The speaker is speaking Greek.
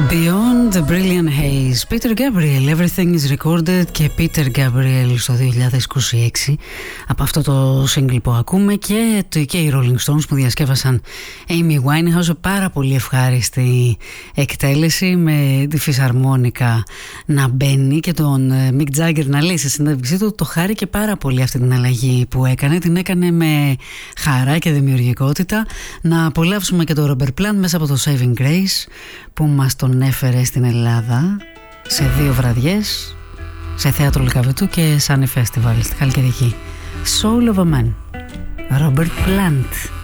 Beyond the Brilliant Haze, Peter Gabriel, Everything is Recorded, και Peter Gabriel στο 2026 από αυτό το single που ακούμε, και οι Rolling Stones που διασκεύασαν Amy Winehouse, πάρα πολύ ευχάριστη εκτέλεση με τη φυσαρμόνικα να μπαίνει και τον Mick Jagger να λέει σε συνέντευξή του το χάρηκε πάρα πολύ αυτή την αλλαγή που έκανε, την έκανε με χαρά και δημιουργικότητα. Να απολαύσουμε και το Robert Plant μέσα από το Saving Grace που μας τον έφερε στην Ελλάδα σε 2 βραδιές, σε θέατρο Λυκαβητού και Sunny Festival στη Χαλκιδική. Soul of a Man, Robert Plant.